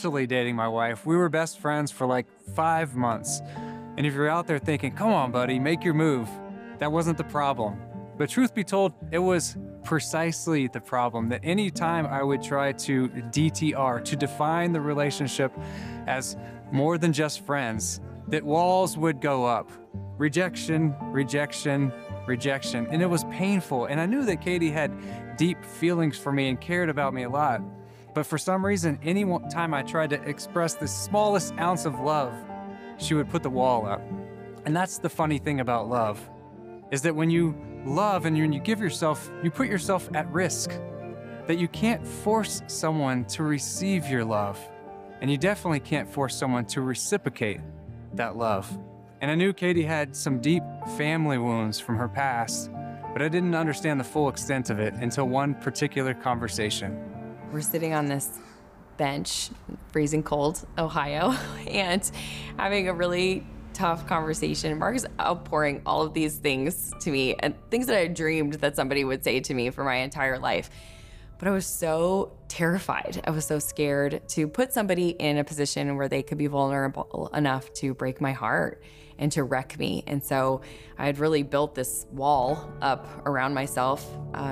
initially dating my wife, we were best friends for like 5 months. And if you're out there thinking, come on, buddy, make your move, that wasn't the problem. But truth be told, it was precisely the problem that any time I would try to DTR, to define the relationship as more than just friends, that walls would go up. Rejection, rejection, rejection. And it was painful. And I knew that Katie had deep feelings for me and cared about me a lot. But for some reason, any time I tried to express the smallest ounce of love, she would put the wall up. And that's the funny thing about love, is that when you love and when you give yourself, you put yourself at risk, that you can't force someone to receive your love. And you definitely can't force someone to reciprocate that love. And I knew Katie had some deep family wounds from her past, but I didn't understand the full extent of it until one particular conversation. We're sitting on this bench, freezing cold, Ohio, and having a really tough conversation. Mark is outpouring all of these things to me and things that I dreamed that somebody would say to me for my entire life. But I was so terrified. I was so scared to put somebody in a position where they could be vulnerable enough to break my heart and to wreck me. And so I had really built this wall up around myself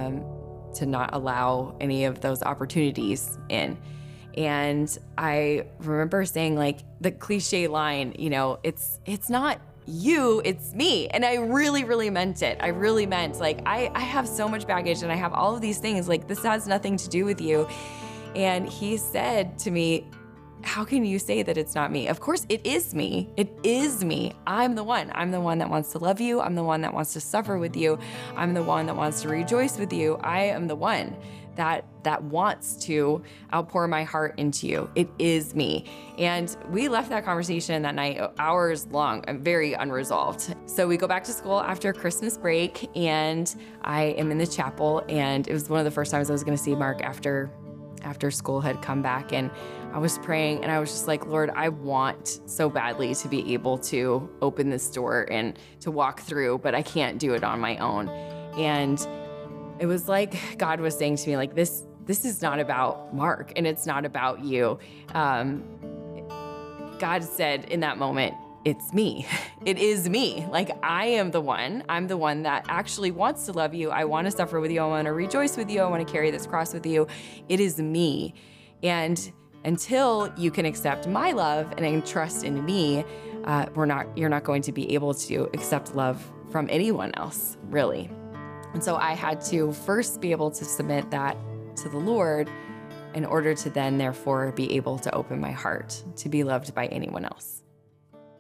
to not allow any of those opportunities in. And I remember saying, like, the cliche line, you know, it's not you, it's me. And I really, really meant it. I really meant, like, I have so much baggage and I have all of these things, like, this has nothing to do with you. And he said to me, how can you say that it's not me? Of course it is me. It is me. I'm the one. I'm the one that wants to love you. I'm the one that wants to suffer with you. I'm the one that wants to rejoice with you. I am the one that wants to outpour my heart into you. It is me. And we left that conversation that night hours long, very unresolved. So we go back to school after Christmas break, and I am in the chapel, and it was one of the first times I was going to see Mark after school had come back. And I was praying, and I was just like, Lord, I want so badly to be able to open this door and to walk through, but I can't do it on my own. And it was like God was saying to me, like, this is not about Mark, and it's not about you. God said in that moment, it's me. It is me. Like, I am the one. I'm the one that actually wants to love you. I want to suffer with you. I want to rejoice with you. I want to carry this cross with you. It is me. And until you can accept my love and trust in me, you're not going to be able to accept love from anyone else, really. And so I had to first be able to submit that to the Lord in order to then, therefore, be able to open my heart to be loved by anyone else.